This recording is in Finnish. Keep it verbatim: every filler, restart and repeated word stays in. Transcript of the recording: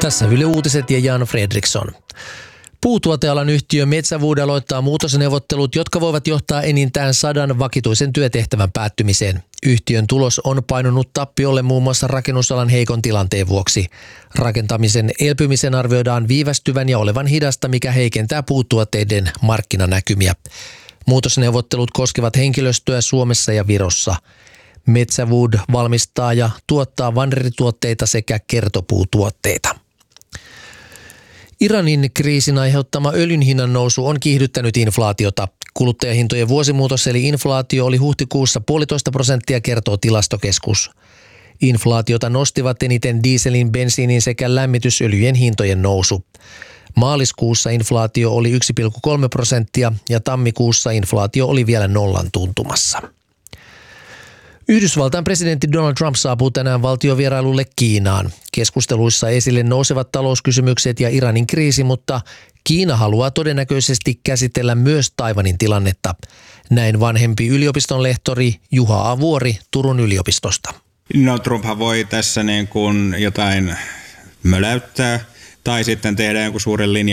Tässä Yle Uutiset ja Jan Fredriksson. Puutuotealan yhtiö Metsä Wood aloittaa muutosneuvottelut, jotka voivat johtaa enintään sadan vakituisen työtehtävän päättymiseen. Yhtiön tulos on painunut tappiolle muun muassa rakennusalan heikon tilanteen vuoksi. Rakentamisen elpymisen arvioidaan viivästyvän ja olevan hidasta, mikä heikentää puutuotteiden markkinanäkymiä. Muutosneuvottelut koskevat henkilöstöä Suomessa ja Virossa. Metsä Wood valmistaa ja tuottaa vannerituotteita sekä kertopuutuotteita. Iranin kriisin aiheuttama öljyn hinnan nousu on kiihdyttänyt inflaatiota. Kuluttajahintojen vuosimuutos eli inflaatio oli huhtikuussa puolitoista prosenttia, kertoo Tilastokeskus. Inflaatiota nostivat eniten dieselin, bensiinin sekä lämmitysöljyjen hintojen nousu. Maaliskuussa inflaatio oli yksi pilkku kolme prosenttia ja tammikuussa inflaatio oli vielä nollan tuntumassa. Yhdysvaltain presidentti Donald Trump saapuu tänään valtiovierailulle Kiinaan. Keskusteluissa esille nousevat talouskysymykset ja Iranin kriisi, mutta Kiina haluaa todennäköisesti käsitellä myös Taiwanin tilannetta. Näin vanhempi yliopiston lehtori Juha Avuori Turun yliopistosta. No Trumphan voi tässä niin kuin jotain möläyttää tai sitten tehdä jonkun suuren linjan